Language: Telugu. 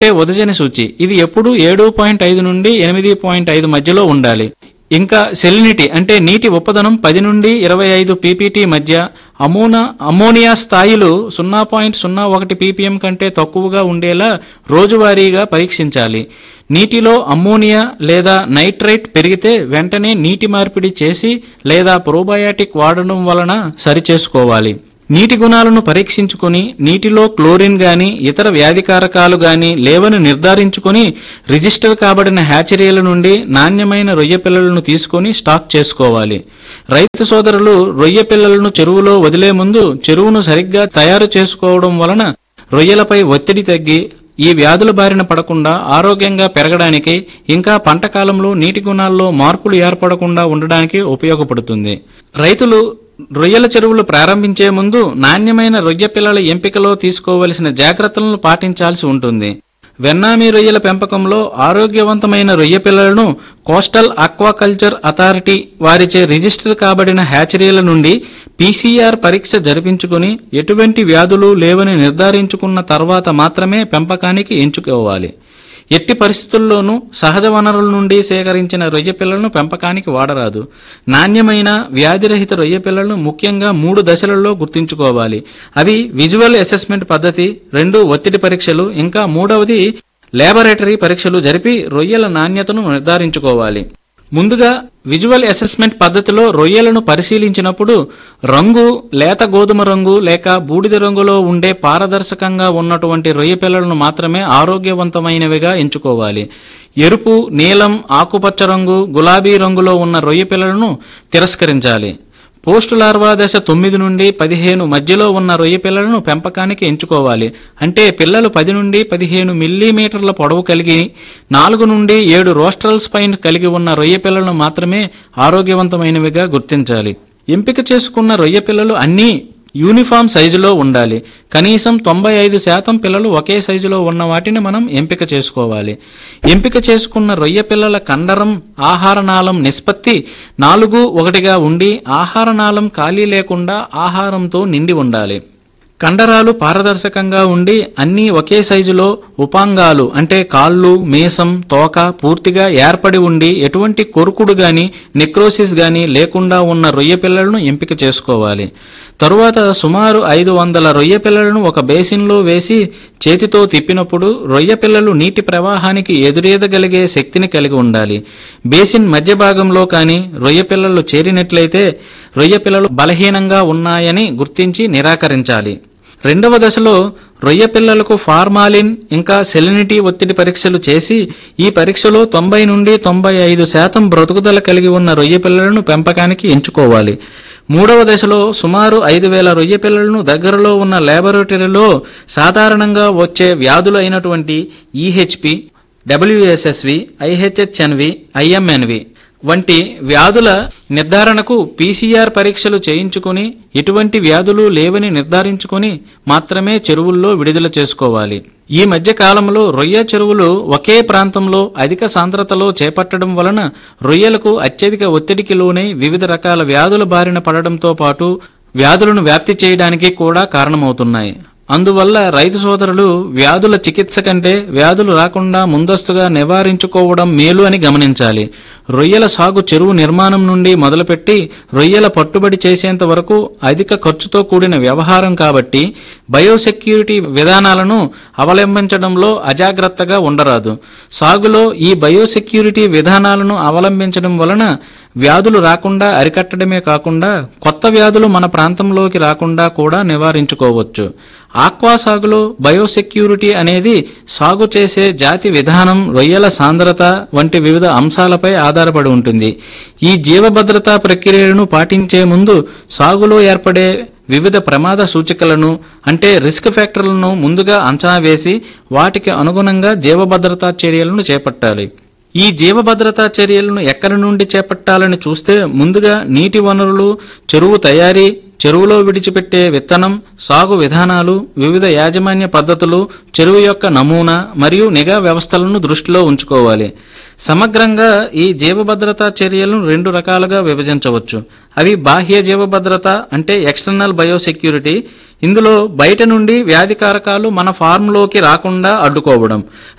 ఉదజని సూచి ఇది ఎప్పుడూ 7.5 నుండి 8.5 మధ్యలో ఉండాలి. ఇంకా సెలినిటీ అంటే నీటి ఉపదనం 10 నుండి 25 ppt మధ్య, అమోనియా స్థాయిలు 0.01 ppm కంటే తక్కువగా ఉండేలా రోజువారీగా పరీక్షించాలి. నీటిలో అమ్మోనియా లేదా నైట్రైట్ పెరిగితే వెంటనే నీటి మార్పిడి చేసి లేదా ప్రోబయాటిక్ వాడడం వలన సరిచేసుకోవాలి. నీటి గుణాలను పరీక్షించుకుని నీటిలో క్లోరిన్ గాని ఇతర వ్యాధికారకాలు గాని లేవని నిర్ధారించుకుని రిజిస్టర్ కాబడిన హ్యాచరీల నుండి నాణ్యమైన రొయ్య పిల్లలను తీసుకుని స్టాక్ చేసుకోవాలి. రైతు సోదరులు రొయ్య పిల్లలను చెరువులో వదిలే ముందు చెరువును సరిగ్గా తయారు చేసుకోవడం వలన రొయ్యలపై ఒత్తిడి తగ్గి ఈ వ్యాధుల బారిన పడకుండా ఆరోగ్యంగా పెరగడానికి, ఇంకా పంట కాలంలో నీటి గుణాల్లో మార్పులు ఏర్పడకుండా ఉండడానికి ఉపయోగపడుతుంది. రైతులు రొయ్యల చెరువులు ప్రారంభించే ముందు నాణ్యమైన రొయ్య పిల్లల ఎంపికలో తీసుకోవలసిన జాగ్రత్తలను పాటించాల్సి ఉంటుంది. వెన్నామీ రొయ్యల పెంపకంలో ఆరోగ్యవంతమైన రొయ్య పిల్లలను కోస్టల్ ఆక్వాకల్చర్ అథారిటీ వారిచే రిజిస్టర్ కాబడిన హ్యాచరీల నుండి PCR పరీక్ష జరిపించుకుని ఎటువంటి వ్యాధులు లేవని నిర్ధారించుకున్న తర్వాత మాత్రమే పెంపకానికి ఎంచుకోవాలి. ఎట్టి పరిస్థితుల్లోనూ సహజ వనరుల నుండి సేకరించిన రొయ్య పిల్లలను పెంపకానికి వాడరాదు. నాణ్యమైన వ్యాధిరహిత రొయ్య పిల్లలను ముఖ్యంగా 3 దశలలో గుర్తుంచుకోవాలి. అవి విజువల్ అసెస్మెంట్ పద్ధతి, 2 ఒత్తిడి పరీక్షలు, ఇంకా 3వది ల్యాబొరేటరీ పరీక్షలు జరిపి రొయ్యల నాణ్యతను నిర్ధారించుకోవాలి. ముందుగా విజువల్ అసెస్మెంట్ పద్ధతిలో రొయ్యలను పరిశీలించినప్పుడు రంగు లేత గోధుమ రంగు లేక బూడిద రంగులో ఉండే పారదర్శకంగా ఉన్నటువంటి రొయ్య పిల్లలను మాత్రమే ఆరోగ్యవంతమైనవిగా ఎంచుకోవాలి. ఎరుపు, నీలం, ఆకుపచ్చ రంగు, గులాబీ రంగులో ఉన్న రొయ్య పిల్లలను తిరస్కరించాలి. పోస్ట్ లార్వా దశ 9 నుండి 15 మధ్యలో ఉన్న రొయ్య పిల్లలను పెంపకానికి ఎంచుకోవాలి. అంటే పిల్లలు 10 నుండి 15 మిల్లీమీటర్ల పొడవు కలిగి 4 నుండి 7 రోస్ట్రల్ స్పైన్ కలిగి ఉన్న రొయ్య పిల్లలను మాత్రమే ఆరోగ్యవంతమైనవిగా గుర్తించాలి. ఎంపిక చేసుకున్న రొయ్య పిల్లలు అన్నీ యూనిఫామ్ సైజులో ఉండాలి. కనీసం 95% పిల్లలు ఒకే సైజులో ఉన్న వాటిని మనం ఎంపిక చేసుకోవాలి. ఎంపిక చేసుకున్న రొయ్య పిల్లల కండరం ఆహారనాళం నిష్పత్తి 4:1గా ఉండి ఆహారనాళం ఖాళీ లేకుండా ఆహారంతో నిండి ఉండాలి. కండరాలు పారదర్శకంగా ఉండి అన్నీ ఒకే సైజులో, ఉపాంగాలు అంటే కాళ్ళు, మీసం, తోక పూర్తిగా ఏర్పడి ఉండి ఎటువంటి కొరుకుడు గాని నెక్రోసిస్ గాని లేకుండా ఉన్న రొయ్య పిల్లలను ఎంపిక చేసుకోవాలి. తరువాత సుమారు 500 రొయ్య పిల్లలను ఒక బేసిన్లో వేసి చేతితో తిప్పినప్పుడు రొయ్య పిల్లలు నీటి ప్రవాహానికి ఎదురేదగలిగే శక్తిని కలిగి ఉండాలి. బేసిన్ మధ్య భాగంలో కానీ రొయ్య పిల్లలు చేరినట్లయితే రొయ్య పిల్లలు బలహీనంగా ఉన్నాయని గుర్తించి నిరాకరించాలి. 2వ దశలో రొయ్య పిల్లలకు ఫార్మాలిన్ ఇంకా సెలినిటీ ఒత్తిడి పరీక్షలు చేసి ఈ పరీక్షలో 90 నుండి 95% బ్రతుకుదల కలిగి ఉన్న రొయ్య పిల్లలను పెంపకానికి ఎంచుకోవాలి. 3వ దశలో సుమారు 5,000 రొయ్య పిల్లలను దగ్గరలో ఉన్న ల్యాబొరేటరీలో సాధారణంగా వచ్చే వ్యాధులు అయినటువంటి EHP, WSSV, IHHNV, IMNV వంటి వ్యాధుల నిర్ధారణకు PCR పరీక్షలు చేయించుకుని ఎటువంటి వ్యాధులు లేవని నిర్ధారించుకుని మాత్రమే చెరువుల్లో విడుదల చేసుకోవాలి. ఈ మధ్య కాలంలో రొయ్య చెరువులు ఒకే ప్రాంతంలో అధిక సాంద్రతలో చేపట్టడం వలన రొయ్యలకు అత్యధిక ఒత్తిడికి లోనై వివిధ రకాల వ్యాధుల బారిన పడడంతో పాటు వ్యాధులను వ్యాప్తి చేయడానికి కూడా కారణమవుతున్నాయి. అందువల్ల రైతు సోదరులు వ్యాధుల చికిత్స కంటే వ్యాధులు రాకుండా ముందస్తుగా నివారించుకోవడం మేలు అని గమనించాలి. రొయ్యల సాగు చెరువు నిర్మాణం నుండి మొదలుపెట్టి రొయ్యల పట్టుబడి చేసేంత వరకు అధిక ఖర్చుతో కూడిన వ్యవహారం కాబట్టి బయోసెక్యూరిటీ విధానాలను అవలంబించడంలో అజాగ్రత్తగా ఉండరాదు. సాగులో ఈ బయోసెక్యూరిటీ విధానాలను అవలంబించడం వలన వ్యాధులు రాకుండా అరికట్టడమే కాకుండా కొత్త వ్యాధులు మన ప్రాంతంలోకి రాకుండా కూడా నివారించుకోవచ్చు. ఆక్వా సాగులో బయోసెక్యూరిటీ అనేది సాగు చేసే జాతి విధానం, రొయ్యల సాంద్రత వంటి వివిధ అంశాలపై ఆధారపడి ఉంటుంది. ఈ జీవభద్రతా ప్రక్రియలను పాటించే ముందు సాగులో ఏర్పడే వివిధ ప్రమాద సూచికలను అంటే రిస్క్ ఫ్యాక్టర్లను ముందుగా అంచనా వేసి వాటికి అనుగుణంగా జీవభద్రతా చర్యలను చేపట్టాలి. ఈ జీవభద్రతా చర్యలను ఎక్కడి నుండి చేపట్టాలని చూస్తే ముందుగా నీటి వనరులు, చెరువు తయారీ, చెరువులో విడిచిపెట్టే విత్తనం, సాగు విధానాలు, వివిధ యాజమాన్య పద్ధతులు, చెరువు యొక్క నమూనా మరియు నిఘా వ్యవస్థలను దృష్టిలో ఉంచుకోవాలి. సమగ్రంగా ఈ జీవభద్రతా చర్యలను 2 రకాలుగా విభజించవచ్చు. అవి బాహ్య జీవభద్రత అంటే ఎక్స్టర్నల్ బయోసెక్యూరిటీ. ఇందులో బయట నుండి వ్యాధికారకాలు మన ఫార్మ్లోకి రాకుండా అడ్డుకోవడం.